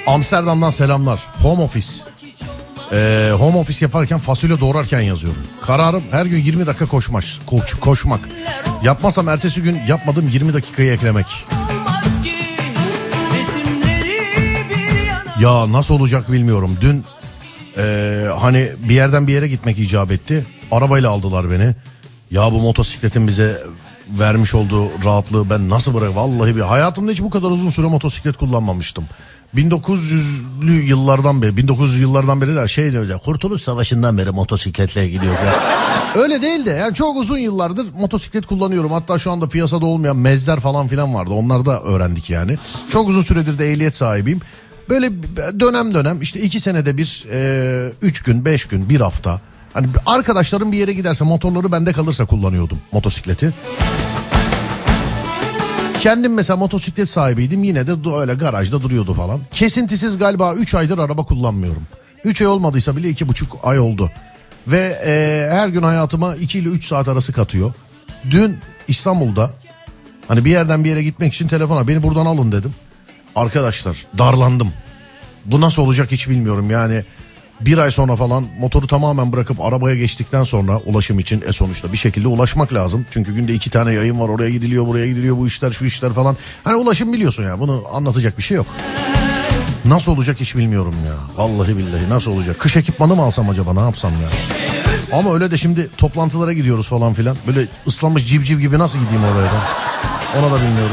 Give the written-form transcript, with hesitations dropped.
Amsterdam'dan selamlar. Home office. Home office yaparken fasulye doğrarken yazıyorum. Kararım her gün 20 dakika koşmak. Yapmazsam ertesi gün yapmadığım 20 dakikayı eklemek. Ya nasıl olacak bilmiyorum. Dün hani bir yerden bir yere gitmek icap etti. Arabayla aldılar beni. Ya bu motosikletin bize vermiş olduğu rahatlığı ben nasıl bırakayım? Vallahi hayatımda hiç bu kadar uzun süre motosiklet kullanmamıştım. 1900'lü yıllardan beri, 1900 yıllardan beri de şey diyor ya, Kurtuluş Savaşı'ndan beri motosikletle gidiyor ya. Öyle değil de yani çok uzun yıllardır motosiklet kullanıyorum. Hatta şu anda piyasada olmayan mezler falan filan vardı. Onları da öğrendik yani. Çok uzun süredir de ehliyet sahibiyim. Böyle dönem işte 2 senede bir 3 gün 5 gün bir hafta. Hani arkadaşlarım bir yere giderse motorları bende kalırsa kullanıyordum motosikleti. Kendim mesela motosiklet sahibiydim, yine de öyle garajda duruyordu falan. Kesintisiz galiba 3 aydır araba kullanmıyorum. 3 ay olmadıysa bile 2,5 ay oldu. Ve her gün hayatıma 2 ile 3 saat arası katıyor. Dün İstanbul'da hani bir yerden bir yere gitmek için telefona beni buradan alın dedim. Arkadaşlar darlandım. Bu nasıl olacak hiç bilmiyorum yani. Bir ay sonra falan motoru tamamen bırakıp arabaya geçtikten sonra ulaşım için sonuçta bir şekilde ulaşmak lazım. Çünkü günde 2 tane yayın var, oraya gidiliyor buraya gidiliyor, bu işler şu işler falan. Hani ulaşım biliyorsun ya, bunu anlatacak bir şey yok. Nasıl olacak hiç bilmiyorum ya. Vallahi billahi nasıl olacak? Kış ekipmanı mı alsam acaba, ne yapsam ya? Ama öyle de şimdi toplantılara gidiyoruz falan filan. Böyle ıslanmış civciv gibi nasıl gideyim oraya da? Ona da bilmiyorum.